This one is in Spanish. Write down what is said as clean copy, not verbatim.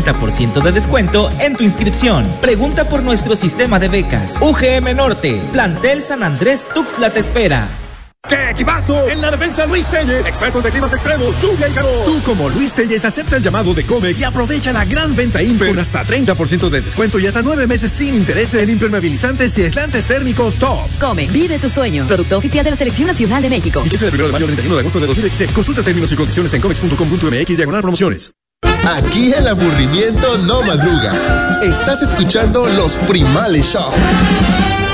30% de descuento en tu inscripción. Pregunta por nuestro sistema de becas. UGM Norte, Plantel San Andrés Tuxtla te espera. ¡Qué equipazo! En la defensa Luis Telles, expertos de climas extremos, lluvia y calor. Tú como Luis Telles acepta el llamado de Comex y aprovecha la gran venta Imper con hasta 30% de descuento y hasta 9 meses sin intereses en impermeabilizantes y aislantes térmicos top. Comex, vive tus sueños. Producto oficial de la Selección Nacional de México. Empieza del 1 de mayo al 31 de agosto de 2016. Consulta términos y condiciones en comex.com.mx/promociones. Aquí el aburrimiento no madruga. Estás escuchando Los Primales Show.